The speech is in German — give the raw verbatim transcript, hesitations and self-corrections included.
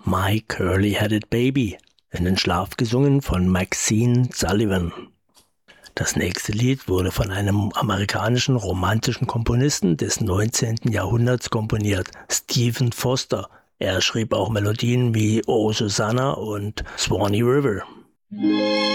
My Curly-Headed Baby, in den Schlaf gesungen von Maxine Sullivan. Das nächste Lied wurde von einem amerikanischen romantischen Komponisten des neunzehnten Jahrhunderts komponiert, Stephen Foster. Er schrieb auch Melodien wie Oh Susanna und Swanee River.